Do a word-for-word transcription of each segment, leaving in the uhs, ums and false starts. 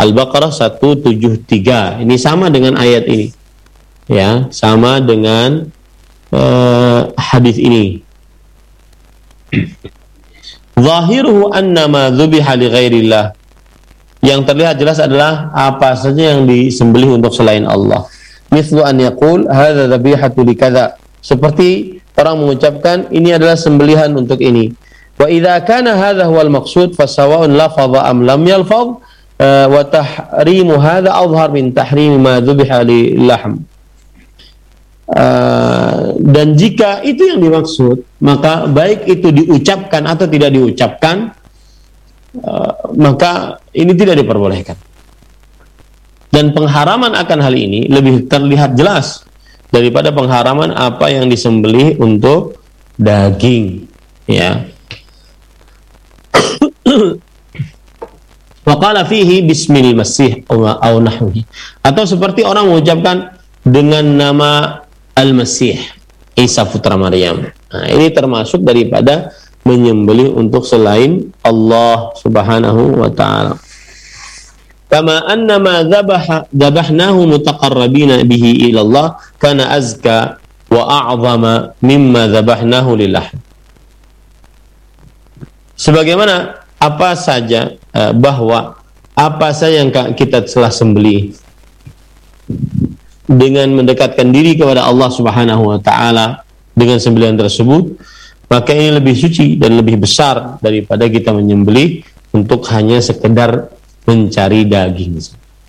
Al-Baqarah seratus tujuh puluh tiga. Ini sama dengan ayat ini. Ya, sama dengan uh, hadis ini. Zahiruhu annama dzubiha li ghairillah. Yang terlihat jelas adalah apa saja yang disembelih untuk selain Allah. Mithlu an yaqul hadza dzabihatu li kadza. Seperti orang mengucapkan ini adalah sembelihan untuk ini. Wa idza kana hadza huwal maqsud fa sawa'un lafadha am lam yalfadh wa tahrimu hadza adhhar min tahrim ma dzubiha li lahm. Uh, dan jika itu yang dimaksud, maka baik itu diucapkan atau tidak diucapkan, uh, maka ini tidak diperbolehkan. Dan pengharaman akan hal ini lebih terlihat jelas daripada pengharaman apa yang disembelih untuk daging, ya. Wa qala fihi bismil masih au nahwihi, atau seperti orang mengucapkan dengan nama Al-Masih, Isa putra Maryam. Nah, ini termasuk daripada menyembelih untuk selain Allah Subhanahu wa ta'ala. Kama anna ma dhabaha dhabahnahu mutaqarrabina bihi ila Allah kana azka wa a'zama mimma dhabahnahu lillah. Sebagaimana apa saja uh, bahwa apa saja yang kita telah sembelih dengan mendekatkan diri kepada Allah Subhanahu wa ta'ala dengan sembelihan tersebut, maka ini lebih suci dan lebih besar daripada kita menyembelih untuk hanya sekedar mencari daging.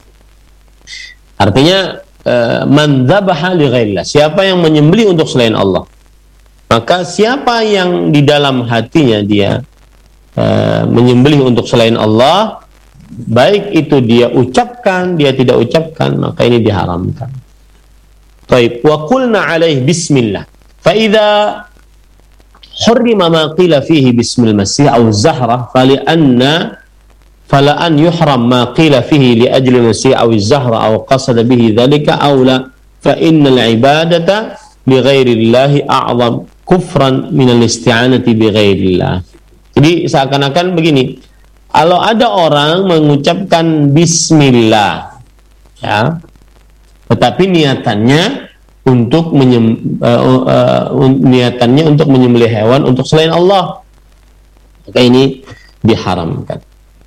Artinya man dzabaha li ghairillah, siapa yang menyembelih untuk selain Allah, maka siapa yang di dalam hatinya dia uh, menyembelih untuk selain Allah, baik itu dia ucapkan, dia tidak ucapkan, maka ini diharamkan. Baik, wa qulna alaih bismillah. Fa idza hurrima ma qila fihi bismil masih aw zahra fali anna fala an yuhram ma qila fihi li ajli masih aw zahra aw qasada bihi dhalika aw la fa innal ibadata li ghairi Allah a'zam kufran min al-isti'anati bi ghairillah. Jadi seakan-akan begini, kalau ada orang mengucapkan bismillah, ya, tetapi niatannya untuk menyem, uh, uh, niatannya untuk menyembelih hewan untuk selain Allah, maka ini diharamkan.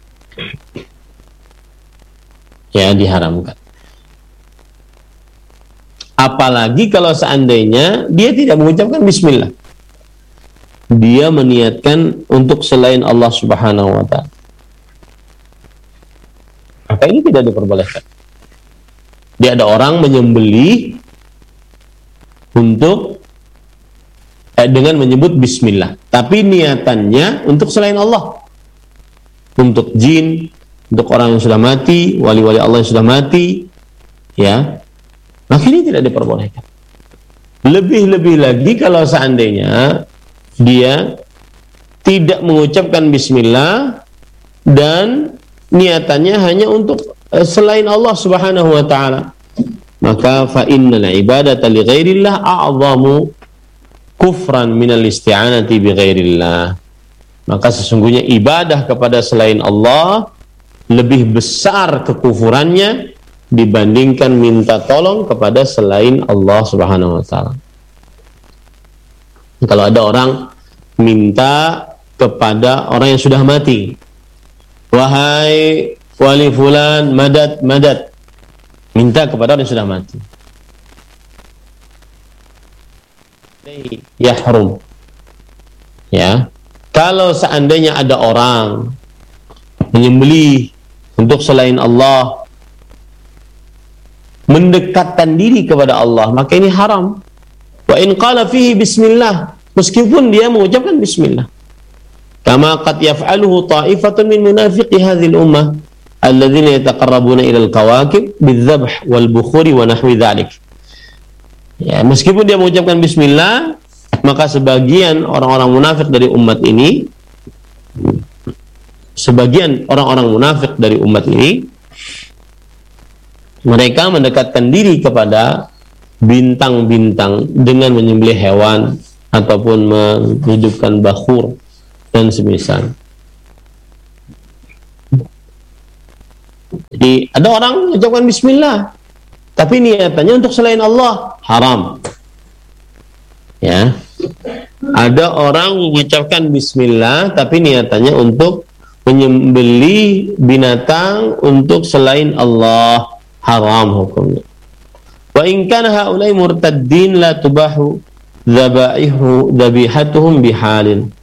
Ya, diharamkan. Apalagi kalau seandainya dia tidak mengucapkan bismillah, dia meniatkan untuk selain Allah Subhanahu wa ta'ala, maka ini tidak diperbolehkan. Dia ada orang menyembelih untuk eh, dengan menyebut bismillah, tapi niatannya untuk selain Allah, untuk jin, untuk orang yang sudah mati, wali-wali Allah yang sudah mati, ya, maka ini tidak diperbolehkan. Lebih-lebih lagi kalau seandainya dia tidak mengucapkan bismillah dan niatannya hanya untuk selain Allah Subhanahu wa ta'ala, maka fa innal ibadata li ghairillah a'zamu kufran minal isti'anati bi ghairillah. Maka sesungguhnya ibadah kepada selain Allah lebih besar kekufurannya dibandingkan minta tolong kepada selain Allah Subhanahu wa ta'ala. Kalau ada orang minta kepada orang yang sudah mati, wahai wali fulan, madad, madad. Minta kepada orang yang sudah mati. Yahrum. Ya. Kalau seandainya ada orang menyembelih untuk selain Allah, mendekatkan diri kepada Allah, maka ini haram. Wa in qala fihi bismillah, meskipun dia mengucapkan bismillah. Kama qad yaf'aluhu ta'ifatun min munafiqi hadhil ummah alladzina yataqarrabuna ila al-kawakib bidzabh wal bukhuri wa nahwi dzalik. Ya, meskipun dia mengucapkan bismillah, maka sebagian orang-orang munafik dari umat ini sebagian orang-orang munafik dari umat ini mereka mendekatkan diri kepada bintang-bintang dengan menyembelih hewan ataupun menghidupkan bakhur dan semisal. Jadi ada orang mengucapkan bismillah tapi niatannya untuk selain Allah, haram. Ya. Ada orang mengucapkan bismillah tapi niatannya untuk menyembelih binatang untuk selain Allah, haram hukumnya. Wa in kana haula'i murtaddin la tubahu dzabaihu dzabihatuhum bihalin.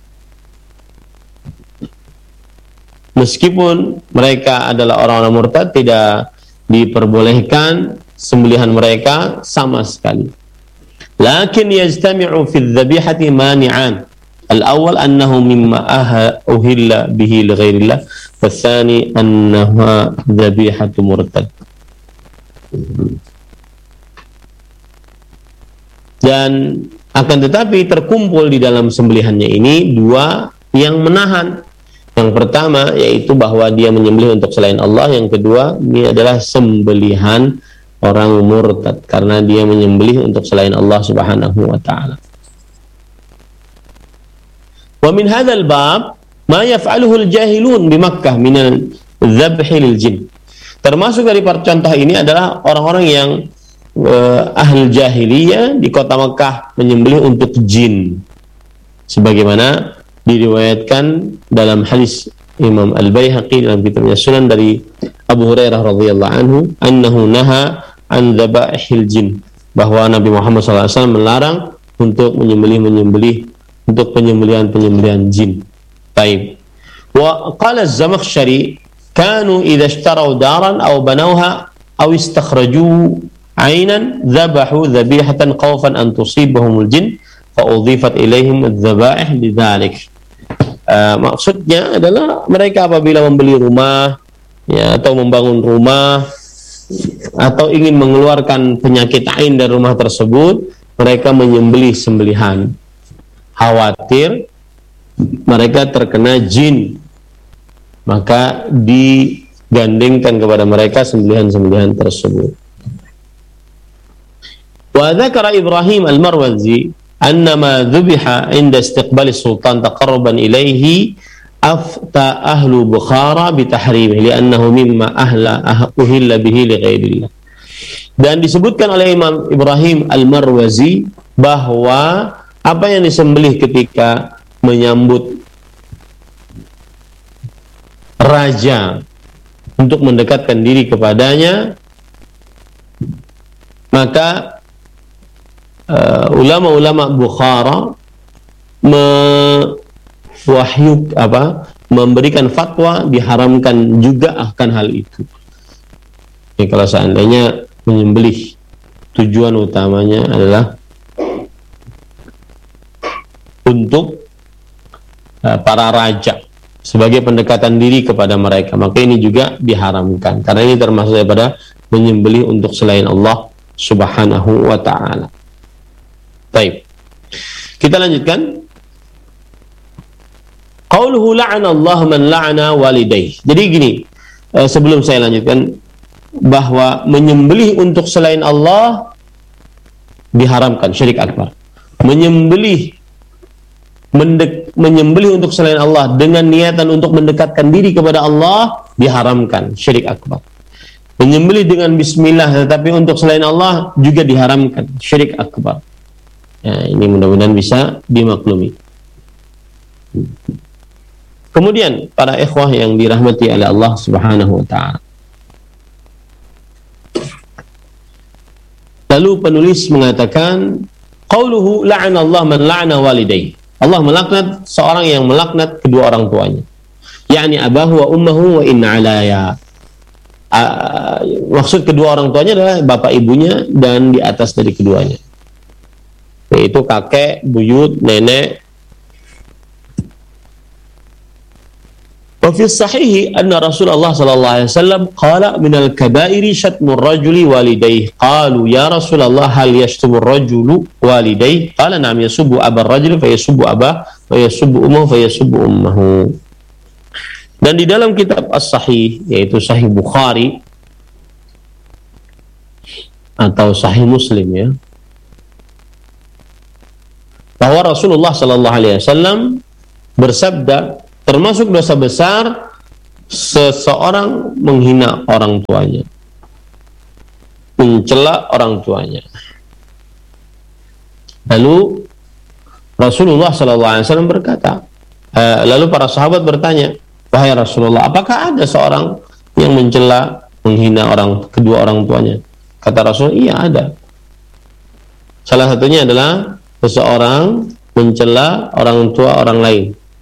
Meskipun mereka adalah orang-orang murtad, tidak diperbolehkan sembelihan mereka sama sekali. Lakin yajtami'u fi dzabihati mani'an. Al-awwal annahu mimma uhilla bihi li ghairillah, watsani annaha dzabihatu murtad. Dan akan tetapi terkumpul di dalam sembelihannya ini dua yang menahan. Yang pertama yaitu bahwa dia menyembelih untuk selain Allah. Yang kedua, ini adalah sembelihan orang murtad karena dia menyembelih untuk selain Allah Subhanahu wa taala. Wa min hadzal bab ma yaf'aluhu al-jahilun bi Makkah min al-dzabhi lil jin. Termasuk dari contoh ini adalah orang-orang yang uh, ahli jahiliyah di kota Makkah menyembelih untuk jin. Sebagaimana diriwayatkan dalam hadis Imam Al-Baihaqi dalam kitabnya Sunan dari Abu Hurairah radhiyallahu anhu, annahu naha an dzabaihil jin, bahwa Nabi Muhammad shallallahu alaihi wasallam melarang untuk menyembelih-menyembelih untuk penyembelihan-penyembelihan jin. Baik. Wa qala Az-Zamakhsyari kanu idza ishtaraw daran aw banawha aw istakhraju 'aynan dzabahu dzabihatan khawfan an tusibahumul jin fa udhifat ilaihim adz-dzabaih lidzalik. Uh, maksudnya adalah mereka apabila membeli rumah ya, atau membangun rumah atau ingin mengeluarkan penyakit ain dari rumah tersebut, mereka menyembelih sembelihan khawatir mereka terkena jin, maka digandengkan kepada mereka sembelihan-sembelihan tersebut. Wa dzakara Ibrahim Al-Marwazi annama dzubiha inda istiqbal sultan taqarruban ilaihi afta ahlu Bukhara bitahrimihi li'annahu mimma ahla uhilla bihi li ghairillah. Dan disebutkan oleh Imam Ibrahim Al-Marwazi bahwa apa yang disembelih ketika menyambut raja untuk mendekatkan diri kepadanya, maka Uh, ulama-ulama Bukhara mewahyuk apa memberikan fatwa diharamkan juga akan hal itu. Jadi kalau seandainya menyembelih tujuan utamanya adalah untuk uh, para raja sebagai pendekatan diri kepada mereka, maka ini juga diharamkan karena ini termasuk daripada menyembelih untuk selain Allah Subhanahu wa ta'ala. Baik. Kita lanjutkan. Qauluhu la'ana Allah man la'ana walidayh. Jadi gini, eh, sebelum saya lanjutkan, bahwa menyembelih untuk selain Allah diharamkan, syirik akbar. Menyembelih mendek, menyembelih untuk selain Allah dengan niatan untuk mendekatkan diri kepada Allah diharamkan, syirik akbar. Menyembelih dengan bismillah tetapi untuk selain Allah juga diharamkan, syirik akbar. Ya, ini mudah-mudahan bisa dimaklumi. Kemudian para ikhwah yang dirahmati oleh Allah Subhanahu wa ta'ala, lalu penulis mengatakan qauluhu la'ana Allah man la'ana walidayh. Allah melaknat seorang yang melaknat kedua orang tuanya, yakni abahu wa ummuhu wa inna alaya. Uh, maksud kedua orang tuanya adalah bapak ibunya dan di atas dari keduanya, yaitu kakek, buyut, nenek. Wa fi sahih anna Rasulullah sallallahu alaihi wasallam qala min al-kaba'iri syatmu ar-rajuli walidayhi. Qalu ya Rasulullah hal yashtumu ar-rajulu walidayhi? Qala na'am yasubbu aba ar-rajuli fa yasubbu aba wa yasubbu ummuhu fa yasubbu ummuhu. Dan di dalam kitab As-Sahih, yaitu Sahih Bukhari atau Sahih Muslim ya, bahwa Rasulullah sallallahu alaihi wasallam bersabda, termasuk dosa besar seseorang menghina orang tuanya, mencela orang tuanya. Lalu Rasulullah shallallahu alaihi wasallam berkata, uh, lalu para sahabat bertanya, wahai Rasulullah, apakah ada seorang yang mencela, menghina orang kedua orang tuanya? Kata Rasul, iya ada. Salah satunya adalah seseorang mencela orang tua orang lain,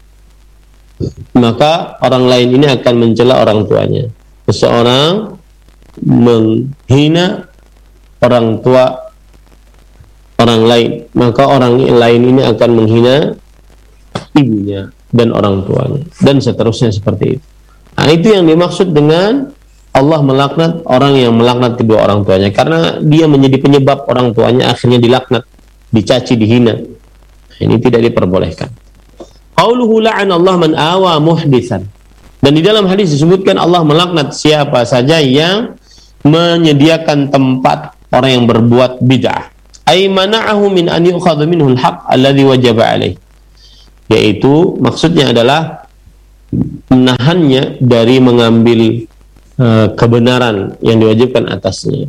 maka orang lain ini akan mencela orang tuanya. Seseorang menghina orang tua orang lain, maka orang lain ini akan menghina ibunya dan orang tuanya, dan seterusnya seperti itu. Nah, itu yang dimaksud dengan Allah melaknat orang yang melaknat kedua orang tuanya, karena dia menjadi penyebab orang tuanya akhirnya dilaknat, dicaci, dihina. Ini tidak diperbolehkan. Qauluhu la'anallahu man awa muhditsan. Dan di dalam hadis disebutkan Allah melaknat siapa saja yang menyediakan tempat orang yang berbuat bid'ah. Ay mana'ahu min an yu'khadha minhu al-haqq alladhi wajaba alaih. Yaitu maksudnya adalah menahannya dari mengambil uh, kebenaran yang diwajibkan atasnya.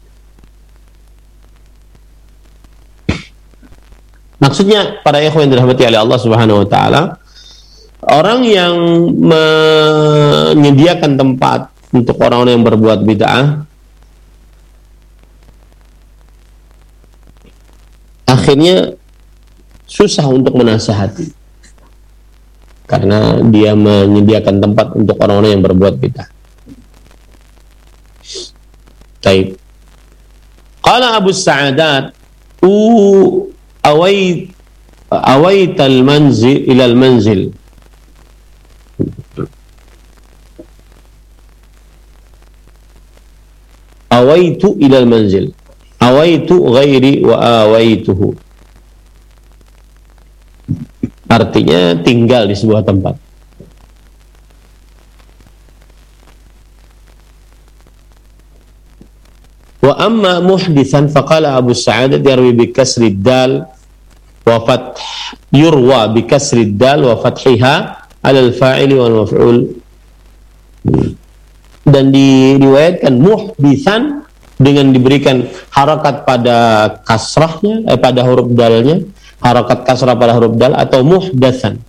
Maksudnya para ikhwan yang dirahmati oleh Allah Subhanahu wa taala, orang yang menyediakan tempat untuk orang-orang yang berbuat bid'ah akhirnya susah untuk menasihati, karena dia menyediakan tempat untuk orang-orang yang berbuat bid'ah. Baik. Qala Abu Sa'adat, u await awaital manzil ila al manzil. Awaitu ila al manzil. Awaitu ghairi wa awaituhu. Artinya tinggal di sebuah tempat. Wa amma muhditsan faqala Abu Sa'adat yarwi bi kasri dal wa fath yurwa bi kasri dal wa fathiha ala al-fa'ili wal maf'ul. Dan diriwayatkan muhditsan dengan diberikan harakat pada kasrahnya, eh, pada huruf dalnya, harakat kasrah pada huruf dal, atau muhdatsan.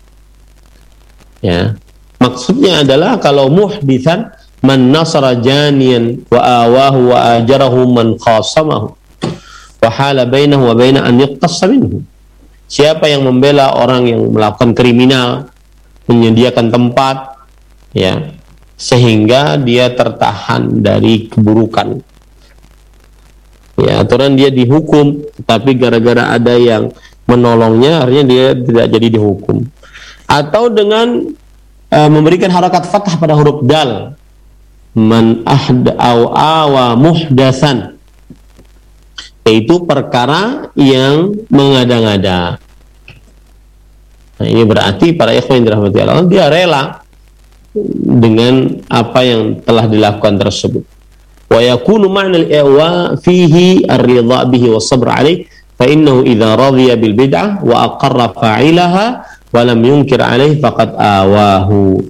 Ya, maksudnya adalah kalau muhditsan, man nasara janiyan wa awahu wa ajarahu man khasamahu wa hala bainahu wa baina an yuqtassa minhu. Siapa yang membela orang yang melakukan kriminal, menyediakan tempat, ya, sehingga dia tertahan dari keburukan. Ya, aturan dia dihukum, tapi gara-gara ada yang menolongnya, akhirnya dia tidak jadi dihukum. Atau dengan uh, memberikan harakat fathah pada huruf dal, man ahda aw awa muhdatsan, yaitu perkara yang mengada-ngada. Nah, ini berarti para ikhwan yang dirahmati Allah, dia rela dengan apa yang telah dilakukan tersebut. Wa yakunu ma'na al-i'wa fihi ar-ridha bihi wa sabr 'alayh, fa innahu idza radiya bil bid'ah wa aqarra fa'ilaha wa lam yunkir 'alayh faqad awahu.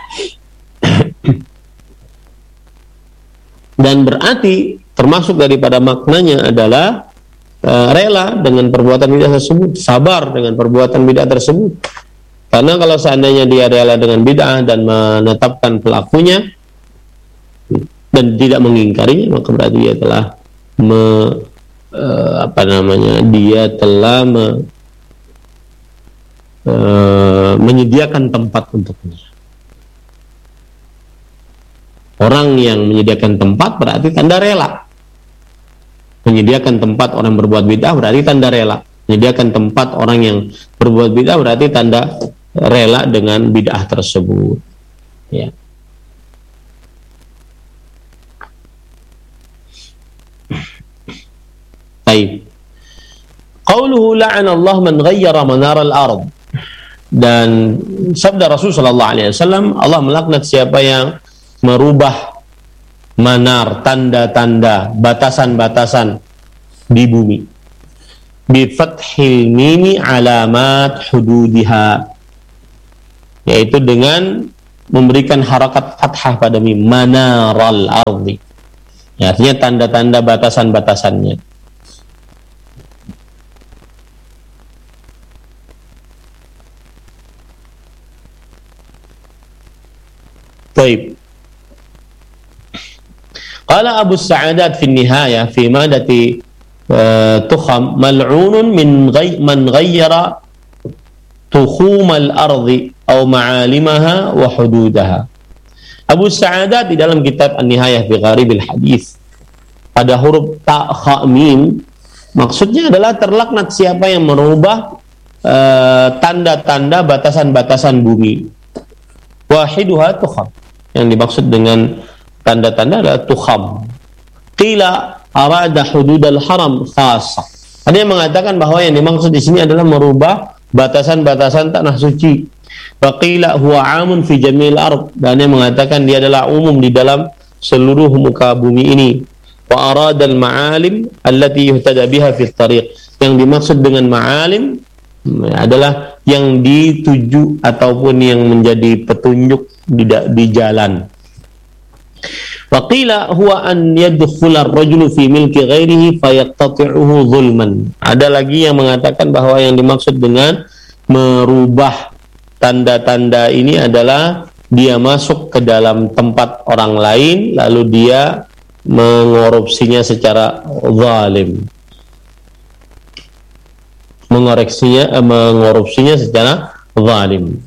Dan berarti termasuk daripada maknanya adalah uh, rela dengan perbuatan bid'ah tersebut, sabar dengan perbuatan bid'ah tersebut. Karena kalau seandainya dia rela dengan bid'ah dan menetapkan pelakunya dan tidak mengingkarinya, maka berarti dia telah me, uh, apa namanya dia telah me, uh, menyediakan tempat untuknya. Orang yang menyediakan tempat berarti tanda rela. Menyediakan tempat orang berbuat bid'ah berarti tanda rela. Menyediakan tempat orang yang berbuat bid'ah berarti tanda rela dengan bid'ah tersebut. Ya. Baik. Qauluhu la'ana Allah man ghayyara manar al-ard. Dan sabda Rasul sallallahu alaihi wasallam, Allah melaknat siapa yang merubah manar, tanda-tanda, batasan-batasan di bumi. Bi fathil mimi alamat hududiha, yaitu dengan memberikan harakat fathah pada mim, manaral ardi. Ya, artinya tanda-tanda batasan-batasannya. Baik. Qala Abu Sa'adat fi nihayah fi madati uh, tukham mal'unun min ghayy man ghayyara tukhum al-ardi aw ma'alimaha wa hududaha. Abu Sa'adat di dalam kitab An-Nihayah fi Gharibil Hadis pada huruf ta kha mim maksudnya adalah terlaknat siapa yang merubah uh, tanda-tanda batasan-batasan bumi. Wahiduha tukham. Yang dimaksud dengan tanda-tanda adalah tukham. Qila arada hududal haram khassa. Ada yang mengatakan bahwa yang dimaksud di sini adalah merubah batasan-batasan tanah suci. Wa qila huwa 'amun fi jamil ard. Dan yang mengatakan dia adalah umum di dalam seluruh muka bumi ini. Wa arada al ma'alim allati yuhtada biha fi tariq. Yang dimaksud dengan ma'alim adalah yang dituju ataupun yang menjadi petunjuk di, di jalan. Wa qila huwa an yadkhula ar-rajulu fi milki ghairihi fayaqtati'uhu zulman. Ada lagi yang mengatakan bahwa yang dimaksud dengan merubah tanda-tanda ini adalah dia masuk ke dalam tempat orang lain lalu dia mengorupsinya secara zalim. Mengoreksinya eh, mengorupsinya secara zalim.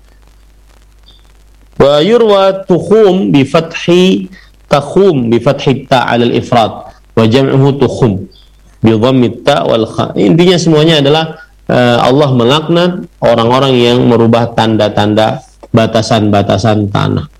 Wa yurwa tukhum bi fathi takhum bi fathi ta 'ala al-ifrad wa jam'uhu tukhum bi dhammi ta wal kha. Intinya semuanya adalah uh, Allah melaknat orang-orang yang merubah tanda-tanda batasan-batasan tanah.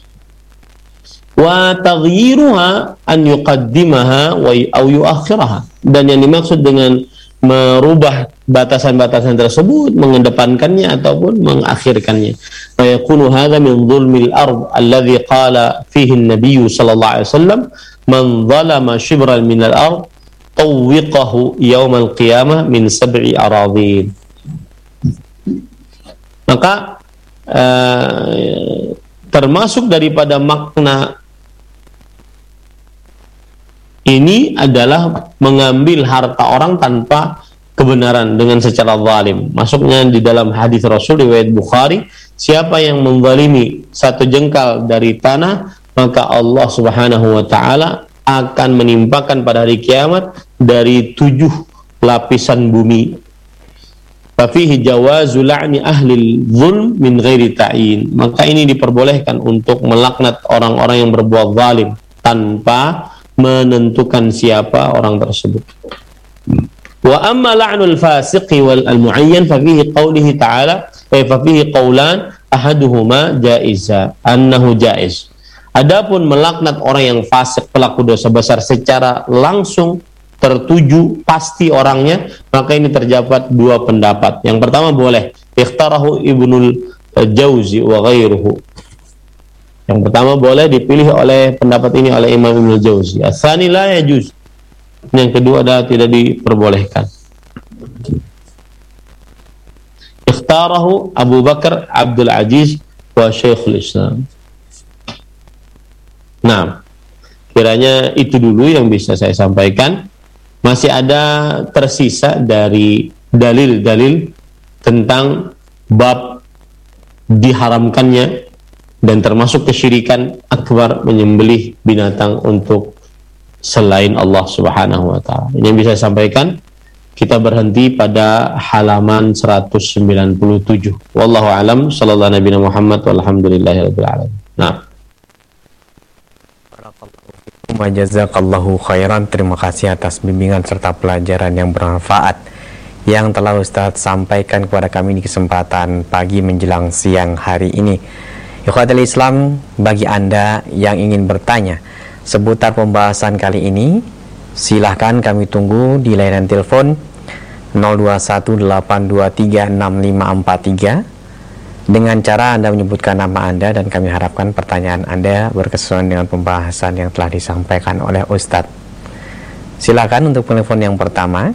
Wa taghyiruha an yuqaddimaha wa aw yuakhiraha. Dan yang dimaksud dengan merubah batasan-batasan tersebut, mengedepankannya ataupun mengakhirkannya. Fa yakunu hadza min dhulmil ard alladhi qala fihi an-nabiy sallallahu alaihi wasallam man zalama shibran min al-ard tawwiqahu yawm al-qiyamah min sab'i aradin. Maka uh, termasuk daripada makna ini adalah mengambil harta orang tanpa kebenaran dengan secara zalim. Masuknya di dalam hadis Rasul riwayat Bukhari, siapa yang menzalimi satu jengkal dari tanah, maka Allah Subhanahu wa taala akan menimpakan pada hari kiamat dari tujuh lapisan bumi. Fa fihi jawazu la'ni ahli zulm min ghairi ta'yin. Maka ini diperbolehkan untuk melaknat orang-orang yang berbuat zalim tanpa menentukan siapa orang tersebut. Wa amma la'nul fasiqi wal al-mu'ayyan fa fihi qawlihi ta'ala fa fihi qawlan ahaduhuma jaiza annahu jaiz. Adapun melaknat orang yang fasik pelaku dosa besar secara langsung tertuju pasti orangnya, maka ini terdapat dua pendapat. Yang pertama boleh, ikhtarahu Ibnul Jauzi wa ghairuhu. Yang pertama boleh dipilih oleh pendapat ini oleh Imam Ibnul Jauzi. Ats-tsani la yajuz. Yang kedua adalah tidak diperbolehkan. Ikhtarahu Abu Bakar Abdul Aziz wa Syekhul Islam. Nah, kiranya itu dulu yang bisa saya sampaikan. Masih ada tersisa dari dalil-dalil tentang bab diharamkannya dan termasuk kesyirikan akbar menyembelih binatang untuk selain Allah Subhanahu wa taala. Ini yang bisa saya sampaikan. Kita berhenti pada halaman seratus sembilan puluh tujuh. Wallahu a'lam, sallallahu nabiyana Muhammad walhamdulillahirabbil alamin. Nah, jazakallahu khairan. Terima kasih atas bimbingan serta pelajaran yang bermanfaat yang telah Ustadz sampaikan kepada kami di kesempatan pagi menjelang siang hari ini. Ikhwatul Islam, bagi Anda yang ingin bertanya seputar pembahasan kali ini, silahkan kami tunggu di layanan telepon nol dua satu delapan dua tiga enam lima empat tiga dengan cara Anda menyebutkan nama Anda, dan kami harapkan pertanyaan Anda berkesesuaian dengan pembahasan yang telah disampaikan oleh Ustadz. Silakan untuk telepon yang pertama.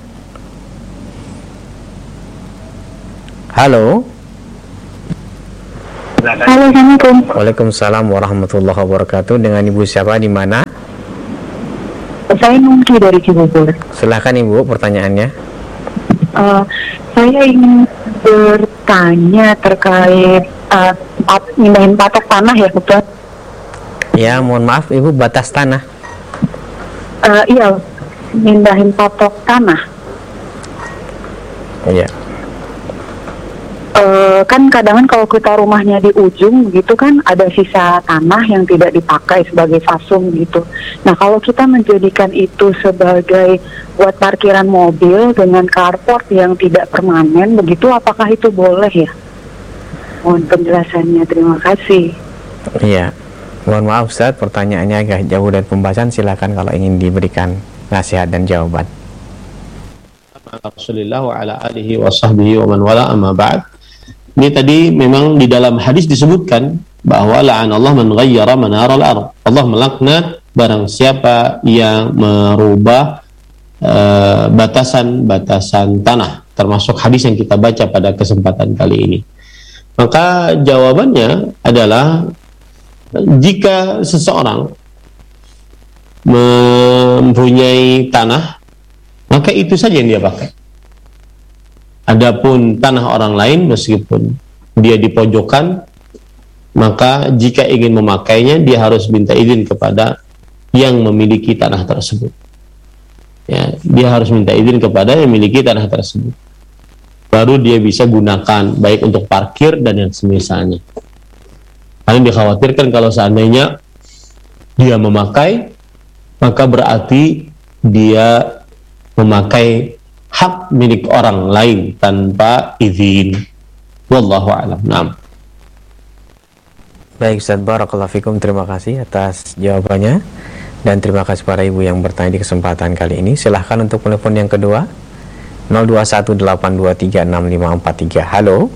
Halo. Halo, Assalamualaikum. Waalaikumsalam warahmatullahi wabarakatuh. Dengan Ibu siapa, di mana? Saya Nungki dari Cibubur. Silahkan Ibu, pertanyaannya. Uh, saya ingin bertanya terkait uh, pat, mindahin patok tanah ya, Ustaz. Ya, mohon maaf Ibu, batas tanah. Uh, iya, mindahin patok tanah. Iya. Uh, kan kadang kalau kita rumahnya di ujung gitu kan ada sisa tanah yang tidak dipakai sebagai fasum gitu. Nah, kalau kita menjadikan itu sebagai buat parkiran mobil dengan carport yang tidak permanen begitu, apakah itu boleh ya? Mohon penjelasannya, terima kasih. Iya. Mohon maaf Ustaz, pertanyaannya agak jauh dari pembahasan. Silakan kalau ingin diberikan nasihat dan jawaban. Rasulullah wa ala alihi wa sahbihi wa man wala, amma ba'd. Ini tadi memang di dalam hadis disebutkan bahwa la'anallahu man ghayyara manaral ardh. Allah melaknat barang siapa yang merubah uh, batasan-batasan tanah, termasuk hadis yang kita baca pada kesempatan kali ini. Maka jawabannya adalah, jika seseorang mempunyai tanah, maka itu saja yang dia pakai. Adapun tanah orang lain, meskipun dia di pojokan, maka jika ingin memakainya, dia harus minta izin kepada yang memiliki tanah tersebut. Ya, dia harus minta izin kepada yang memiliki tanah tersebut. Baru dia bisa gunakan, baik untuk parkir dan yang semisalnya. Karena dikhawatirkan kalau seandainya dia memakai, maka berarti dia memakai hak milik orang lain tanpa izin. Wallahu a'lam. Naam. Baik Ustaz, barakallahu fikum, terima kasih atas jawabannya dan terima kasih para ibu yang bertanya di kesempatan kali ini. Silahkan untuk telepon yang kedua, nol dua satu delapan dua tiga enam lima empat tiga. Halo.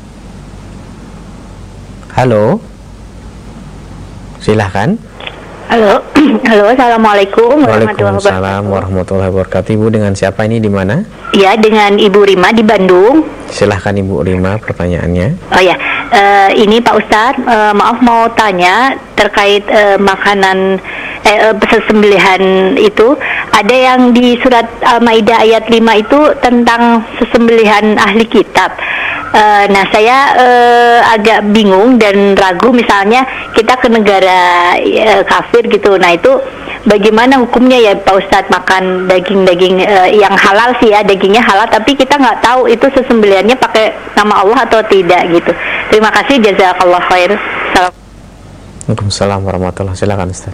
Halo. Silahkan. Halo, halo, assalamualaikum warahmatullahi wabarakatuh. Waalaikumsalam warahmatullahi wabarakatuh. Ibu dengan siapa ini, di mana? Ya, dengan Ibu Rima di Bandung. Silahkan Ibu Rima, pertanyaannya. Oh ya, uh, ini Pak Ustadz, uh, maaf mau tanya terkait uh, makanan eh, sesembelihan itu. Ada yang di surat Al-Maidah ayat lima itu tentang sesembelihan ahli kitab. Uh, nah, saya uh, agak bingung dan ragu, misalnya kita ke negara uh, kafir gitu. Nah, itu bagaimana hukumnya ya Pak Ustadz, makan daging-daging uh, yang halal sih ya, dagingnya halal, tapi kita nggak tahu itu sesembelihannya pakai nama Allah atau tidak gitu. Terima kasih, jazakallah khair. Waalaikumsalam warahmatullahi wabarakatuh. Silakan Ustaz.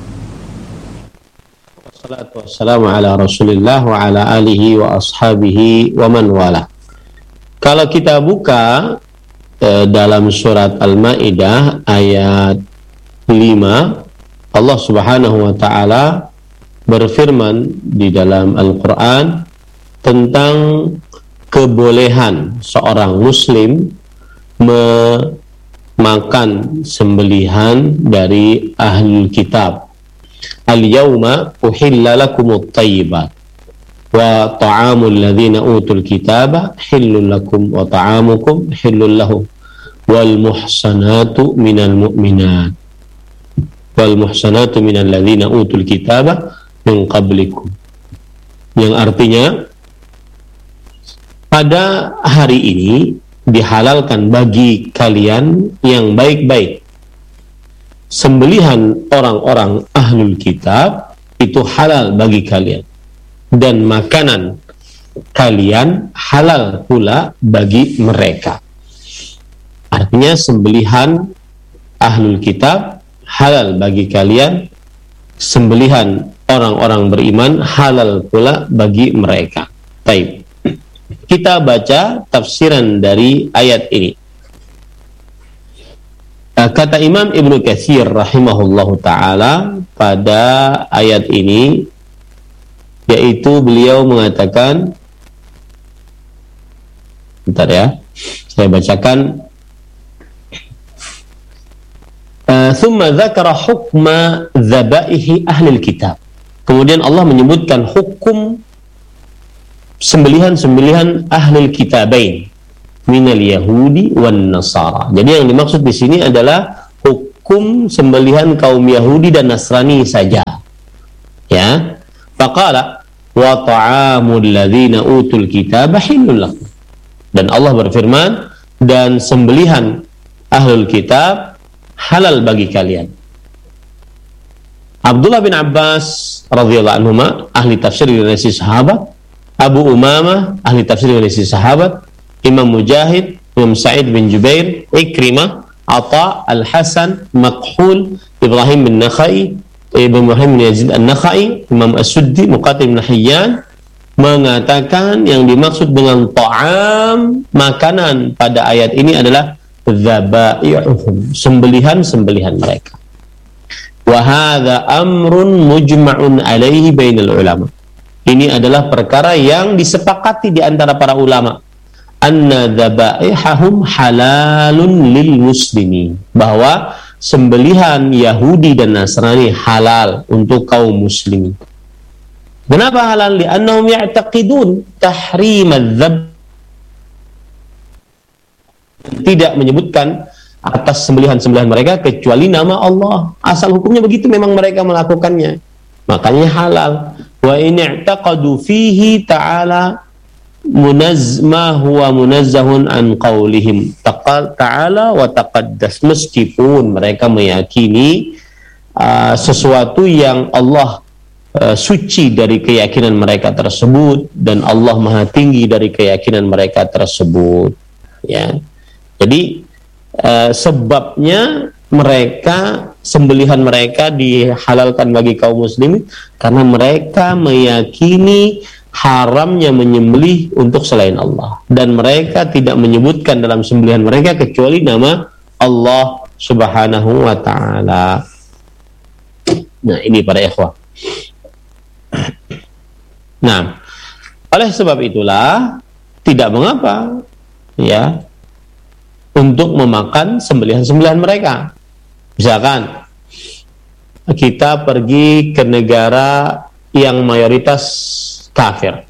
Wassalatu wassalamu ala Rasulillah wa ala alihi wa ashabihi wa man wala. Kalau kita buka eh, dalam surat Al-Maidah ayat lima, Allah Subhanahu wa taala berfirman di dalam Al-Qur'an tentang kebolehan seorang muslim memakan sembelihan dari ahli kitab. Al-yawma uhilla lakumut thayyibat wa ta'amul ladzina utul kitaba hillun lakum wa ta'amukum hillun lahum wal muhsanatu minal mu'minat wal muhsanatu minal ladzina utul kitaba min qablikum, yang artinya pada hari ini dihalalkan bagi kalian yang baik-baik. Sembelihan orang-orang ahlul kitab itu halal bagi kalian, dan makanan kalian halal pula bagi mereka. Artinya sembelihan ahlul kitab halal bagi kalian, sembelihan orang-orang beriman halal pula bagi mereka. Baik, kita baca tafsiran dari ayat ini. Kata Imam Ibnu Katsir rahimahullahu ta'ala pada ayat ini, yaitu beliau mengatakan, bentar ya, saya bacakan. Thumma dzakara hukma dzabaihi ahlil kitab. Kemudian Allah menyebutkan hukum sembelihan-sembelihan ahlil kitabain, minal yahudi wan nasara. Jadi yang dimaksud di sini adalah hukum sembelihan kaum Yahudi dan Nasrani saja. Ya. Faqala wa ta'amul ladzina utul kitaba halal lakum. Dan Allah berfirman, dan sembelihan ahlul kitab halal bagi kalian. Abdullah bin Abbas radhiyallahu anhuma, ahli tafsir generasi sahabat, Abu Umamah, ahli tafsir generasi sahabat, Imam Mujahid, Imam Sa'id bin Jubair, Ikrimah, Atha, Al-Hasan, Makhul, Ibrahim bin Nakhai, Ibrahim bin Yazid An-Nakhai, Imam As-Suddi, Muqatil bin Hayyan mengatakan yang dimaksud dengan ta'am, makanan pada ayat ini adalah dzabai'uhum, sembelihan-sembelihan mereka. Wa hadza amrun mujma'un alaihi bainal ulama. Ini adalah perkara yang disepakati di antara para ulama. Anna dzabaihahum halalun lil muslimin, bahwa sembelihan Yahudi dan Nasrani halal untuk kaum muslimin. Kenapa halal? Li'annahum ya'taqidun tahrim adzab, tidak menyebutkan atas sembelihan-sembelihan mereka kecuali nama Allah. Asal hukumnya begitu, memang mereka melakukannya, makanya halal. Wa in i'taqadu fihi ta'ala munazma huwa munazzahun an qaulihim ta'ala wa taqaddas, meskipun mereka meyakini uh, sesuatu yang Allah uh, suci dari keyakinan mereka tersebut, dan Allah maha tinggi dari keyakinan mereka tersebut. Ya, jadi uh, sebabnya mereka, sembelihan mereka dihalalkan bagi kaum muslimin karena mereka meyakini haramnya menyembelih untuk selain Allah, dan mereka tidak menyebutkan dalam sembelihan mereka kecuali nama Allah Subhanahu wa ta'ala. Nah, ini para ikhwah. Nah, oleh sebab itulah tidak mengapa ya untuk memakan sembelihan-sembelihan mereka. Misalkan kita pergi ke negara yang mayoritas kafir,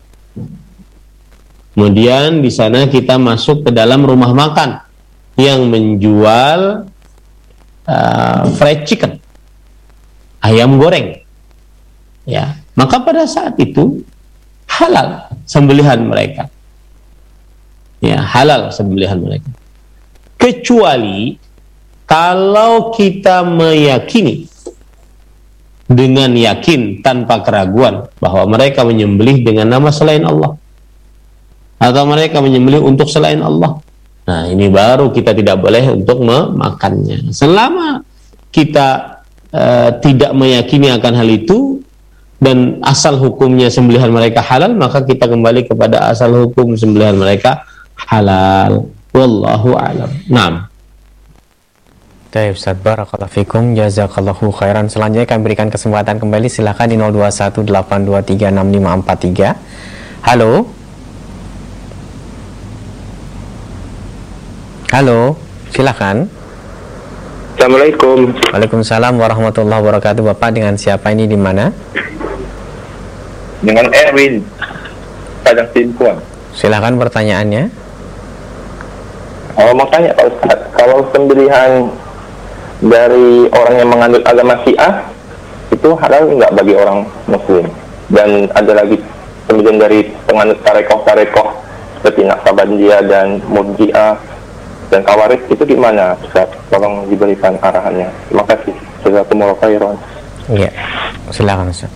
kemudian di sana kita masuk ke dalam rumah makan yang menjual uh, fried chicken, ayam goreng, ya, maka pada saat itu halal sembelihan mereka, ya, halal sembelihan mereka, kecuali kalau kita meyakini dengan yakin tanpa keraguan bahwa mereka menyembelih dengan nama selain Allah, atau mereka menyembelih untuk selain Allah. Nah, ini baru kita tidak boleh untuk memakannya. Selama kita uh, tidak meyakini akan hal itu dan asal hukumnya sembelihan mereka halal, maka kita kembali kepada asal hukum sembelihan mereka halal. Wallahu a'lam. Naam. Baik, Ustaz, barakallahu fikum, jazakallahu khairan. Selanjutnya kami berikan kesempatan kembali, silakan di nol dua satu delapan dua tiga enam lima empat tiga. Halo. Halo, silakan. Assalamualaikum. Waalaikumsalam warahmatullahi wabarakatuh. Bapak dengan siapa ini, di mana? Dengan Erwin, Padang Simpuan. Silakan pertanyaannya. Oh, mau tanya Pak Ustaz, kalau sembelihan dari orang yang menganut agama Syiah itu halal nggak bagi orang Muslim? Dan ada lagi sembelihan dari penganut tarekoh-tarekoh seperti Naqsabandiyah dan Murji'ah dan Khawarij, itu gimana Ustaz? Tolong diberikan arahannya. Terima kasih. Jazakumullahu khairan. Iya, silakan Ustaz.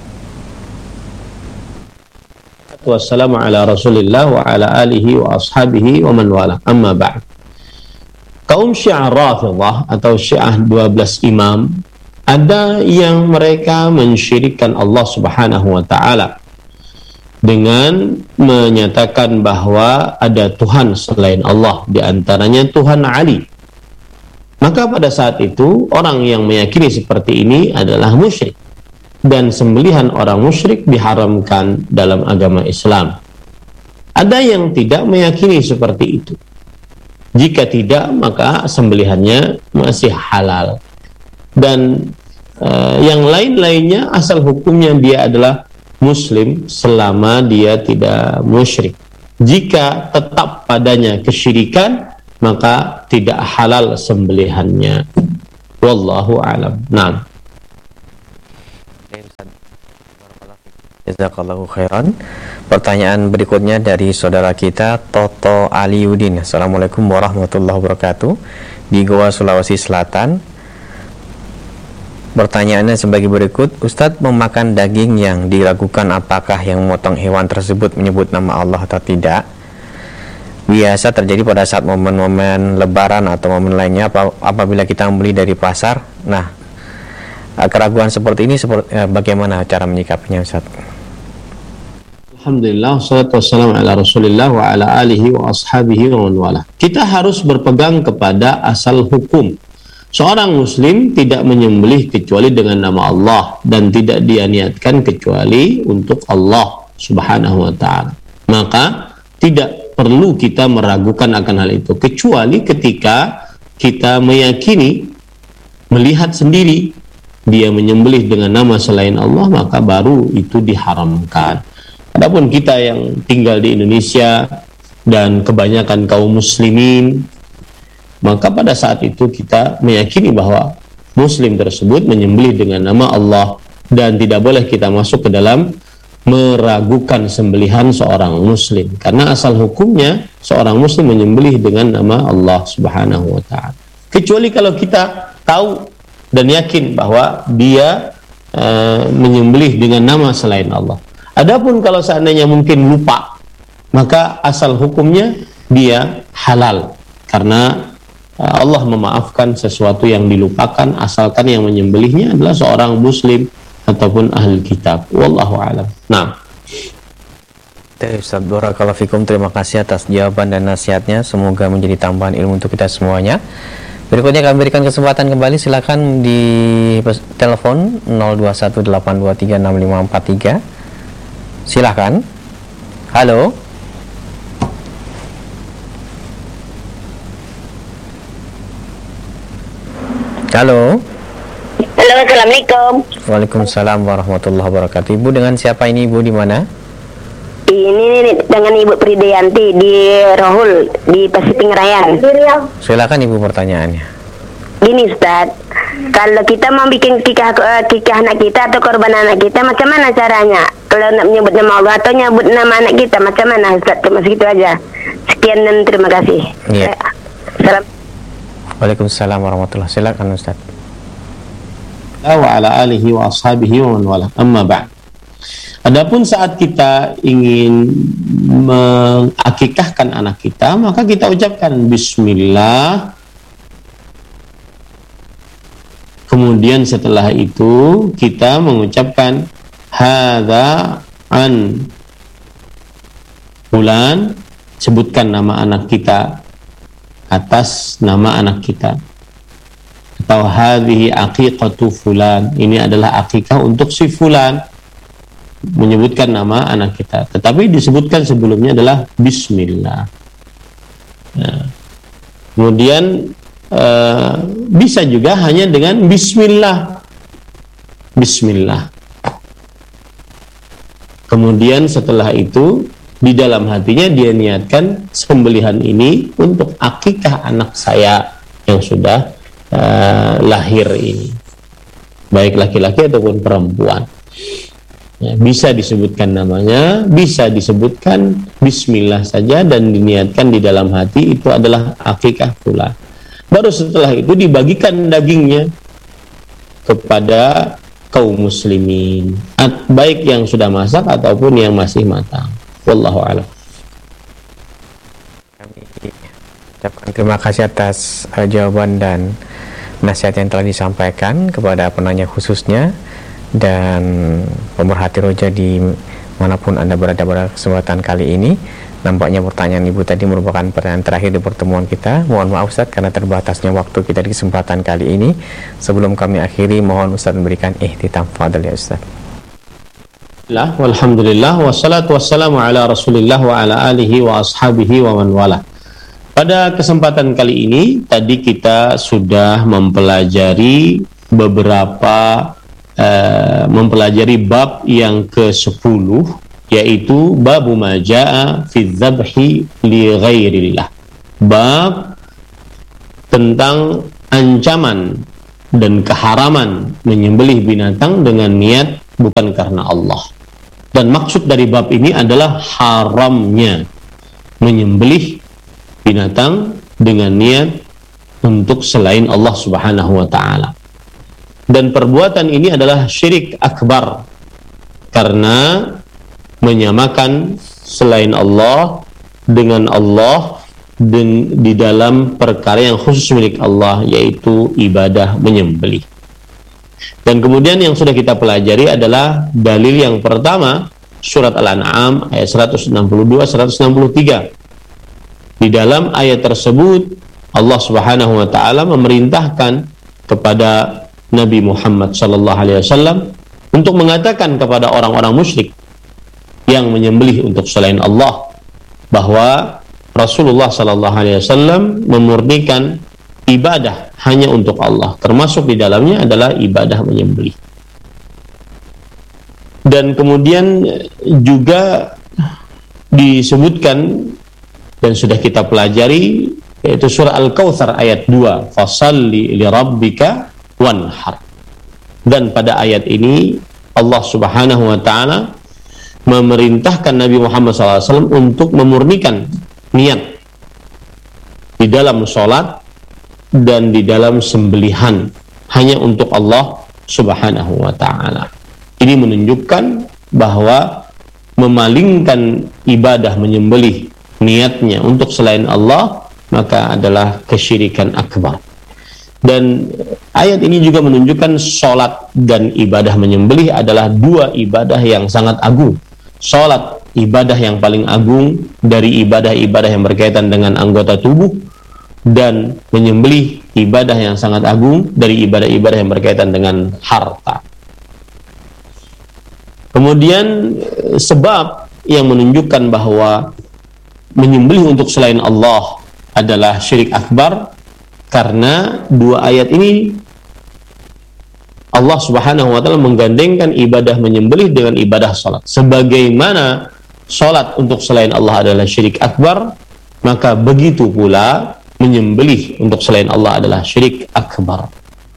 Wassalamu ala Rasulillah wa ala alihi wa ashabihi wa man wala. Amma ba'd. Kaum Syiah Rafidhah atau Syiah dua belas imam, ada yang mereka mensyirikkan Allah Subhanahu wa ta'ala dengan menyatakan bahwa ada Tuhan selain Allah, di antaranya Tuhan Ali. Maka pada saat itu orang yang meyakini seperti ini adalah musyrik, dan sembelihan orang musyrik diharamkan dalam agama Islam. Ada yang tidak meyakini seperti itu. Jika tidak, maka sembelihannya masih halal. Dan uh, yang lain-lainnya asal hukumnya dia adalah muslim selama dia tidak musyrik. jika tetap padanya kesyirikan, maka tidak halal sembelihannya. Wallahu a'lam. Naam. Jazakallahu khairan. Pertanyaan berikutnya dari saudara kita Toto Aliudin. Assalamualaikum warahmatullahi wabarakatuh. Di Goa, Sulawesi Selatan. Pertanyaannya sebagai berikut, Ustadz, memakan daging yang diragukan apakah yang memotong hewan tersebut menyebut nama Allah atau tidak, biasa terjadi pada saat momen-momen lebaran atau momen lainnya apabila kita membeli dari pasar. Nah, keraguan seperti ini seperti, eh, bagaimana cara menyikapinya, Ustaz? Alhamdulillah, wassalatu wassalamu ala Rasulillah wa ala alihi wa ashabihi wa man wala. Kita harus berpegang kepada asal hukum. Seorang muslim tidak menyembelih kecuali dengan nama Allah dan tidak dia niatkan kecuali untuk Allah Subhanahu wa taala. Maka tidak perlu kita meragukan akan hal itu, kecuali ketika kita meyakini, melihat sendiri dia menyembelih dengan nama selain Allah, maka baru itu diharamkan. Adapun kita yang tinggal di Indonesia dan kebanyakan kaum muslimin, maka pada saat itu kita meyakini bahwa muslim tersebut menyembelih dengan nama Allah dan tidak boleh kita masuk ke dalam meragukan sembelihan seorang muslim, karena asal hukumnya seorang muslim menyembelih dengan nama Allah Subhanahu wa taala. Kecuali kalau kita tahu dan yakin bahwa dia uh, menyembelih dengan nama selain Allah. Adapun kalau seandainya mungkin lupa, maka asal hukumnya dia halal, karena uh, Allah memaafkan sesuatu yang dilupakan asalkan yang menyembelihnya adalah seorang muslim ataupun ahli kitab. Wallahu a'lam. Nah, Ustaz, barakallahu fikum, terima kasih atas jawaban dan nasihatnya, semoga menjadi tambahan ilmu untuk kita semuanya. Berikutnya kami berikan kesempatan kembali, silakan di telepon nol dua satu delapan dua tiga enam lima empat tiga. Silakan. Halo. Halo. Halo, assalamualaikum. Waalaikumsalam warahmatullahi wabarakatuh. Ibu, dengan siapa ini, Ibu, di mana? Ini dengan Ibu Pridayanti di Rohul di Pasitingrayan. Silakan Ibu, pertanyaannya. Gini Ustaz, kalau kita mau bikin kikah kikah anak kita atau korban anak kita, macam mana caranya? Kalau nak menyebut nama Allah atau nyebut nama anak kita, macam mana Ustaz? Cuma segitu aja. Sekian dan terima kasih. Iya. Salam. Waalaikumsalam warahmatullahi wabarakatuh. Silakan Ustaz. Wa ala alihi wa ashabihi wa man wala. Amma ba'd. Adapun saat kita ingin mengakikahkan anak kita, maka kita ucapkan bismillah. Kemudian setelah itu kita mengucapkan hadza an fulan, sebutkan nama anak kita atas nama anak kita, atau hadhihi aqiqatu fulan, ini adalah akikah untuk si fulan, menyebutkan nama anak kita, tetapi disebutkan sebelumnya adalah bismillah. Nah, kemudian uh, bisa juga hanya dengan bismillah, bismillah. Kemudian setelah itu di dalam hatinya dia niatkan sembelihan ini untuk akikah anak saya yang sudah uh, lahir ini, baik laki-laki ataupun perempuan. Ya, bisa disebutkan namanya, bisa disebutkan bismillah saja dan diniatkan di dalam hati itu adalah akikah pula. Baru setelah itu dibagikan dagingnya kepada kaum muslimin, baik yang sudah masak ataupun yang masih matang. Wallahu a'lam. Kami ucapkan terima kasih atas uh, jawaban dan nasihat yang telah disampaikan kepada penanya khususnya dan pemerhati roja di manapun Anda berada pada kesempatan kali ini. Nampaknya pertanyaan Ibu tadi merupakan pertanyaan terakhir di pertemuan kita. Mohon maaf Ustaz karena terbatasnya waktu kita di kesempatan kali ini. Sebelum kami akhiri, mohon Ustaz memberikan ihtitam. Fadhil ya Ustaz. Alhamdulillah, wassalatu wassalamu ala Rasulillah wa ala alihi wa ashabihi wa man wala. Pada kesempatan kali ini tadi kita sudah mempelajari beberapa uh, mempelajari bab yang ke sepuluh, yaitu bab ma jaa fi dzabhi li ghairillah, bab tentang ancaman dan keharaman menyembelih binatang dengan niat bukan karena Allah. Dan maksud dari bab ini adalah haramnya menyembelih binatang dengan niat untuk selain Allah Subhanahu wa ta'ala. Dan perbuatan ini adalah syirik akbar, karena menyamakan selain Allah dengan Allah dan di dalam perkara yang khusus milik Allah, yaitu ibadah menyembelih. Dan kemudian yang sudah kita pelajari adalah dalil yang pertama, surat Al-An'am ayat seratus enam puluh dua seratus enam puluh tiga. Di dalam ayat tersebut Allah Subhanahu wa taala memerintahkan kepada Nabi Muhammad sallallahu alaihi wasallam untuk mengatakan kepada orang-orang musyrik yang menyembelih untuk selain Allah bahwa Rasulullah sallallahu alaihi wasallam memurnikan ibadah hanya untuk Allah, termasuk di dalamnya adalah ibadah menyembelih. Dan kemudian juga disebutkan dan sudah kita pelajari, yaitu surah Al-Kautsar ayat dua, fasalli li rabbika wanhar. Dan pada ayat ini Allah Subhanahu wa taala memerintahkan Nabi Muhammad sallallahu alaihi wasallam untuk memurnikan niat di dalam sholat dan di dalam sembelihan hanya untuk Allah Subhanahu wa ta'ala. Ini menunjukkan bahwa memalingkan ibadah menyembelih niatnya untuk selain Allah maka adalah kesyirikan akbar. Dan ayat ini juga menunjukkan sholat dan ibadah menyembelih adalah dua ibadah yang sangat agung. Sholat ibadah yang paling agung dari ibadah-ibadah yang berkaitan dengan anggota tubuh, dan menyembelih ibadah yang sangat agung dari ibadah-ibadah yang berkaitan dengan harta. Kemudian sebab yang menunjukkan bahwa menyembelih untuk selain Allah adalah syirik akbar, karena dua ayat ini Allah Subhanahu wa ta'ala menggandengkan ibadah menyembelih dengan ibadah salat. Sebagaimana salat untuk selain Allah adalah syirik akbar, maka begitu pula menyembelih untuk selain Allah adalah syirik akbar.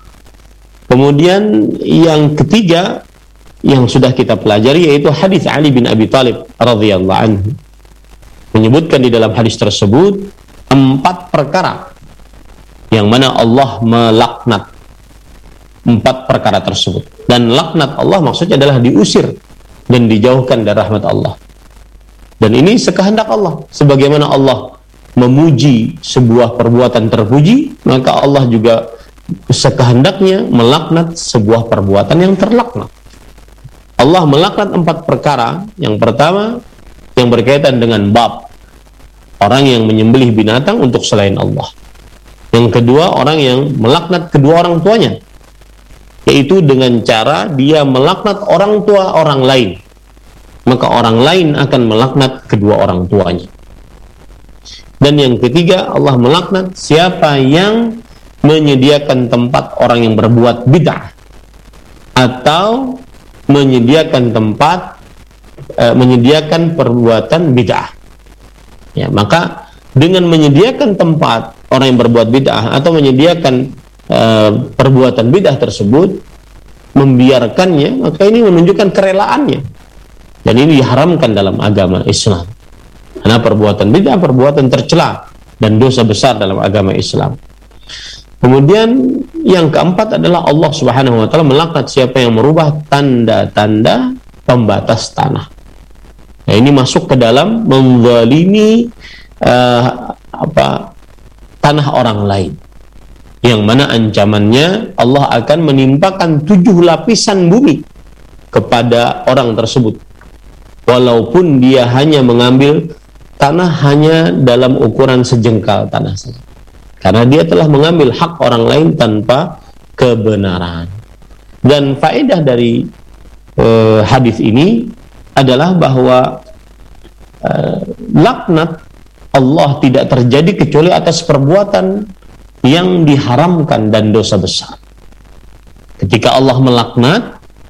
Kemudian yang ketiga yang sudah kita pelajari yaitu hadis Ali bin Abi Thalib radhiyallahu anhu, menyebutkan di dalam hadis tersebut empat perkara yang mana Allah melaknat empat perkara tersebut. Dan laknat Allah maksudnya adalah diusir dan dijauhkan dari rahmat Allah. Dan ini sekehendak Allah. Sebagaimana Allah memuji sebuah perbuatan terpuji, maka Allah juga sekehendaknya melaknat sebuah perbuatan yang terlaknat. Allah melaknat empat perkara. Yang pertama yang berkaitan dengan bab orang yang menyembelih binatang untuk selain Allah. Yang kedua, orang yang melaknat kedua orang tuanya, yaitu dengan cara dia melaknat orang tua orang lain, maka orang lain akan melaknat kedua orang tuanya. Dan yang ketiga, Allah melaknat siapa yang menyediakan tempat orang yang berbuat bid'ah atau menyediakan tempat e, menyediakan perbuatan bid'ah. Ya, maka dengan menyediakan tempat orang yang berbuat bid'ah atau menyediakan e, perbuatan bid'ah tersebut, membiarkannya, maka ini menunjukkan kerelaannya. Dan ini diharamkan dalam agama Islam. Karena perbuatan bid'ah perbuatan tercela dan dosa besar dalam agama Islam. Kemudian yang keempat adalah Allah Subhanahu wa ta'ala melaknat siapa yang merubah tanda-tanda pembatas tanah. Nah, ini masuk ke dalam menzalimi uh, apa tanah orang lain, yang mana ancamannya Allah akan menimpakan tujuh lapisan bumi kepada orang tersebut, walaupun dia hanya mengambil tanah hanya dalam ukuran sejengkal tanah saja, karena dia telah mengambil hak orang lain tanpa kebenaran. Dan faedah dari eh, hadis ini adalah bahwa eh, laknat Allah tidak terjadi kecuali atas perbuatan yang diharamkan dan dosa besar. Ketika Allah melaknat,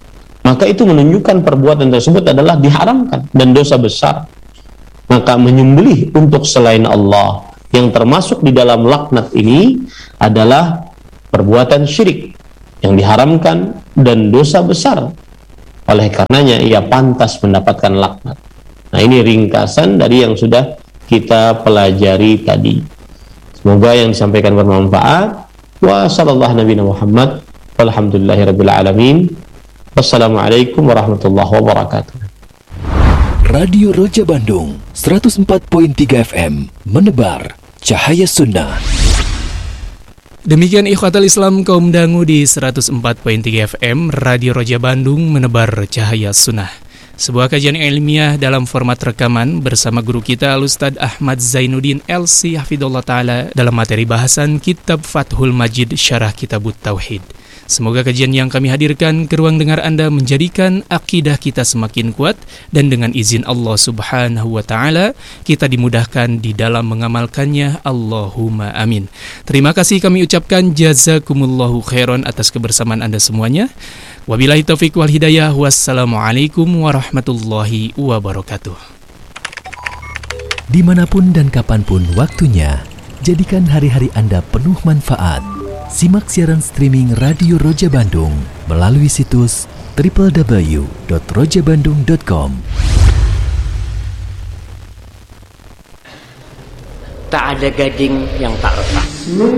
maka itu menunjukkan perbuatan tersebut adalah diharamkan dan dosa besar. Maka menyembelih untuk selain Allah yang termasuk di dalam laknat ini adalah perbuatan syirik yang diharamkan dan dosa besar. Oleh karenanya ia pantas mendapatkan laknat. Nah, ini ringkasan dari yang sudah kita pelajari tadi. Semoga yang disampaikan bermanfaat. Wa sallallahu nabiyana Muhammad walhamdulillahirabbil alamin. Wassalamualaikum warahmatullahi wabarakatuh. Radio Roja Bandung seratus empat koma tiga F M menebar cahaya sunnah. Demikian ikhwatal Islam kaum dangu di seratus empat koma tiga F M Radio Roja Bandung menebar cahaya sunnah. Sebuah kajian ilmiah dalam format rekaman bersama guru kita Al-Ustaz Ahmad Zainuddin L C Hafidullah Ta'ala dalam materi bahasan Kitab Fathul Majid Syarah Kitabut Tauhid. Semoga kajian yang kami hadirkan ke ruang dengar Anda menjadikan akidah kita semakin kuat dan dengan izin Allah Subhanahu wa Ta'ala kita dimudahkan di dalam mengamalkannya. Allahumma amin. Terima kasih kami ucapkan jazakumullahu khairan atas kebersamaan Anda semuanya. Wabillahi taufiq wal hidayah. Wassalamualaikum warahmatullahi wabarakatuh. Dimanapun dan kapanpun waktunya, jadikan hari-hari Anda penuh manfaat. Simak siaran streaming Radio Roja Bandung melalui situs w w w dot roja bandung dot com. Tak ada gading yang tak retak.